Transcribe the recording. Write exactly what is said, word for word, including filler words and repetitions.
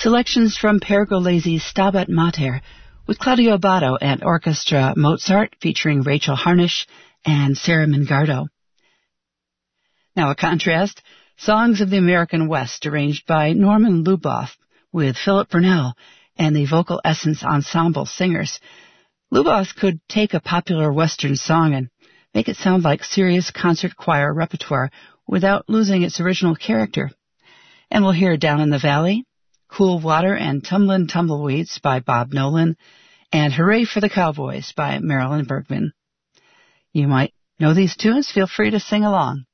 Selections from Pergolesi's Stabat Mater with Claudio Abbado and Orchestra Mozart featuring Rachel Harnish and Sarah Mingardo. Now a contrast, Songs of the American West arranged by Norman Luboff with Philip Burnell and the Vocal Essence Ensemble singers. Luboff could take a popular Western song and make it sound like serious concert choir repertoire without losing its original character. And we'll hear Down in the Valley, Cool Water and Tumblin' Tumbleweeds by Bob Nolan, and Hooray for the Cowboys by Marilyn Bergman. You might know these tunes. Feel free to sing along.